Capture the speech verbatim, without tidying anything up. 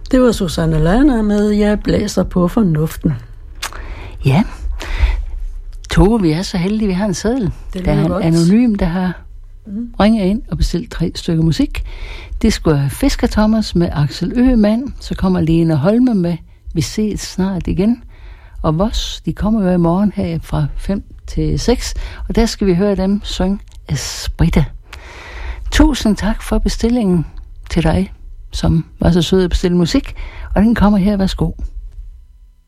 Det var Susanne Lerner med Jeg blæser på fornuften. Ja, Tove, vi er så heldige, vi har en seddel. Der er en godt. Anonym, der har mm. ringet ind og bestilt tre stykker musik. Det skulle være Fisker Thomas med Axel Øgemann. Så kommer Lene Holme med Vi ses snart igen. Og Voss, de kommer jo i morgen her fra fem til seks. Og der skal vi høre dem synge Esprita. Tusind tak for bestillingen til dig, som var så sød at bestille musik. Og den kommer her. Værsgo.